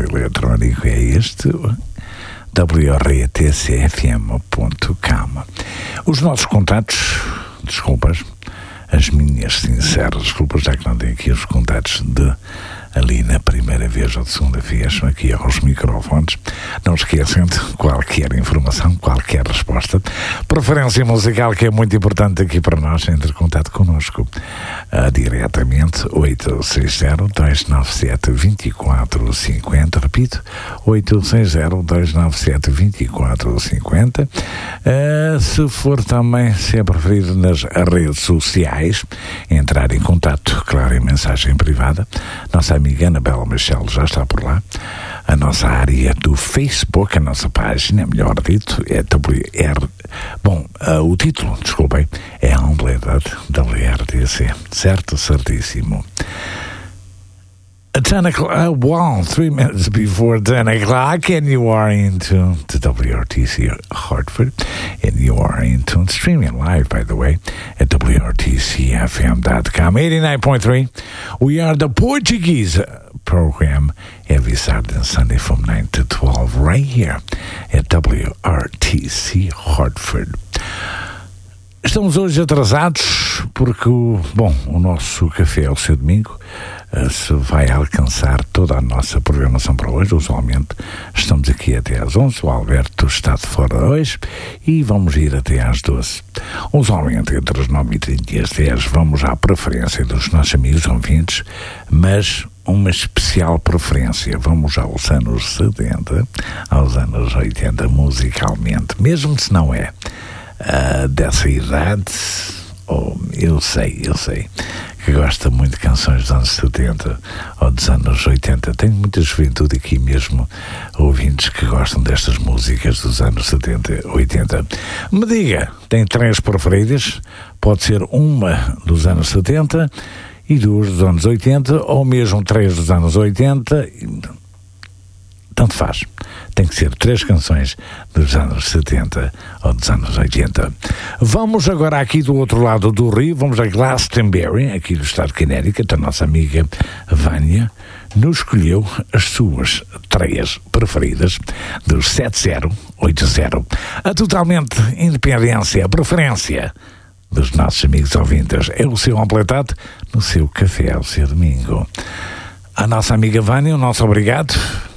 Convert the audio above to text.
eletrónico é este, wrtcfm.com. Os nossos contatos, desculpas, as minhas sinceras desculpas, já que não tenho aqui os contatos de ali na primeira vez ou de segunda vez, aqui aos microfones. Não esqueçam de qualquer informação, qualquer resposta, preferência musical, que é muito importante aqui para nós, entre em contato connosco diretamente, 860-297-2450, repito, 860-297-2450. Se for também, se é preferido, nas redes sociais, entrar em contato, claro, em mensagem privada. Nossa amiga Anabela Michel já está por lá. A nossa área do Facebook, a nossa página, melhor dito, é WR. Bom, o título, desculpem, é a Unbladed WRTC. Certo? Certíssimo. 10 o'clock, 3 minutes before 10 o'clock, and you are into the WRTC Hartford, and you are into streaming live, by the way, at WRTCFM.com, 89.3. We are the Portuguese program every Saturday and Sunday from 9 to 12, right here at WRTC Hartford. Estamos hoje atrasados porque o nosso café ao seu domingo se vai alcançar toda a nossa programação para hoje. Usualmente estamos aqui até às 11, o Alberto está de fora hoje e vamos ir até às 12. Usualmente entre as 9h30 e as 10 vamos à preferência dos nossos amigos ouvintes, mas uma especial preferência. Vamos aos anos 70, aos anos 80 musicalmente, mesmo se não é dessa idade, eu sei que gosta muito de canções dos anos 70 ou dos anos 80. Tenho muita juventude aqui mesmo, ouvintes que gostam destas músicas dos anos 70, 80. Me diga, tem 3 preferidas? Pode ser uma dos anos 70 e 2 dos anos 80, ou mesmo 3 dos anos 80, tanto faz. Tem que ser 3 canções dos anos 70 ou dos anos 80. Vamos agora aqui do outro lado do rio, vamos a Glastonbury, aqui do estado de Connecticut. A nossa amiga Vânia nos escolheu as suas 3 preferidas dos 7080. A totalmente independência, a preferência dos nossos amigos ouvintes. É o seu completado no seu café ao seu domingo. A nossa amiga Vânia, o nosso obrigado.